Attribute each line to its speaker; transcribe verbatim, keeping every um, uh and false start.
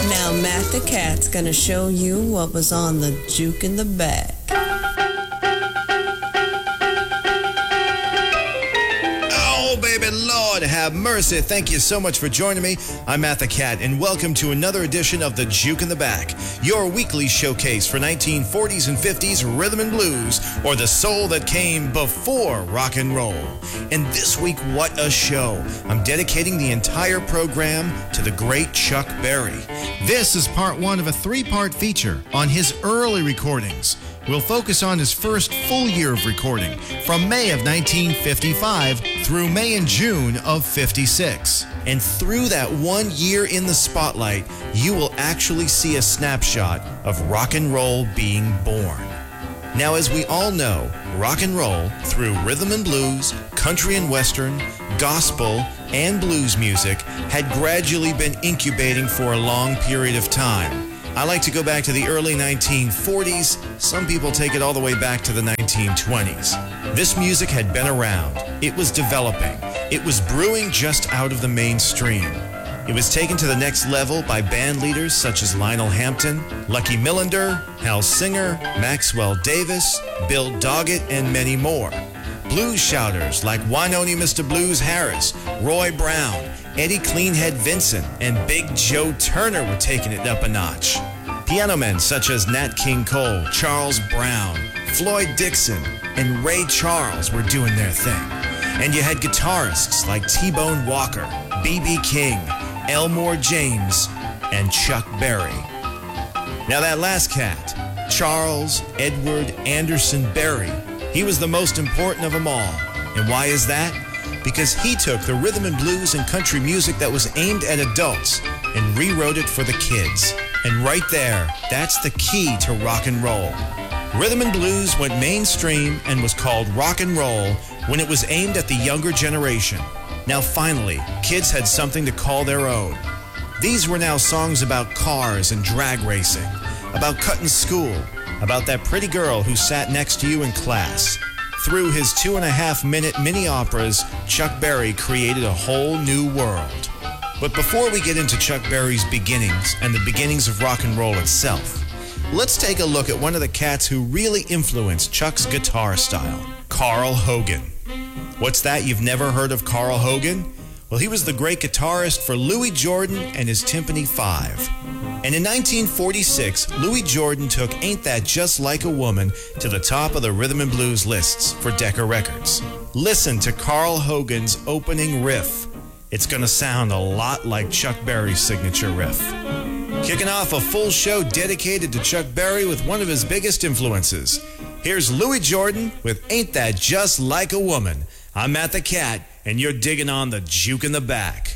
Speaker 1: Now Matt the Cat's gonna show you what was on the juke in the bag.
Speaker 2: Oh, baby, Lord have mercy. Thank you so much for joining me. I'm Matt the Cat, and welcome to another edition of The Juke in the Back, your weekly showcase for nineteen forties and fifties rhythm and blues, or the soul that came before rock and roll. And this week, what a show. I'm dedicating the entire program to the great Chuck Berry. This is part one of a three-part feature on his early recordings. We'll focus on his first full year of recording, from May of nineteen fifty-five through May and June of fifty-six. And through that one year in the spotlight, you will actually see a snapshot of rock and roll being born. Now, as we all know, rock and roll, through rhythm and blues, country and western, gospel, and blues music, had gradually been incubating for a long period of time. I like to go back to the early nineteen forties. Some people take it all the way back to the nineteen twenties. This music had been around. It was developing. It was brewing just out of the mainstream. It was taken to the next level by band leaders such as Lionel Hampton, Lucky Millinder, Hal Singer, Maxwell Davis, Bill Doggett, and many more. Blues shouters like Wynonie Mister Blues Harris, Roy Brown, Eddie Cleanhead Vincent, and Big Joe Turner were taking it up a notch. Piano men such as Nat King Cole, Charles Brown, Floyd Dixon, and Ray Charles were doing their thing. And you had guitarists like T-Bone Walker, B B King, Elmore James, and Chuck Berry. Now that last cat, Charles Edward Anderson Berry, he was the most important of them all. And why is that? Because he took the rhythm and blues and country music that was aimed at adults and rewrote it for the kids. And right there, that's the key to rock and roll. Rhythm and blues went mainstream and was called rock and roll when it was aimed at the younger generation. Now finally, kids had something to call their own. These were now songs about cars and drag racing, about cutting school, about that pretty girl who sat next to you in class. Through his two and a half minute mini operas, Chuck Berry created a whole new world. But before we get into Chuck Berry's beginnings and the beginnings of rock and roll itself, let's take a look at one of the cats who really influenced Chuck's guitar style, Carl Hogan. What's that? You've never heard of Carl Hogan? Well, he was the great guitarist for Louis Jordan and his Tympany Five. And in nineteen forty-six, Louis Jordan took Ain't That Just Like a Woman to the top of the rhythm and blues lists for Decca Records. Listen to Carl Hogan's opening riff. It's going to sound a lot like Chuck Berry's signature riff. Kicking off a full show dedicated to Chuck Berry with one of his biggest influences. Here's Louis Jordan with Ain't That Just Like a Woman. I'm Matt the Cat, and you're digging on the Juke in the Back.